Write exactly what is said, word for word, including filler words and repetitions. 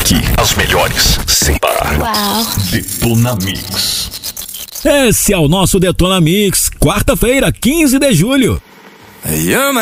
Aqui, as melhores, sem parar. Uau. Detona Mix. Esse é o nosso Detona Mix, quarta-feira, quinze de julho.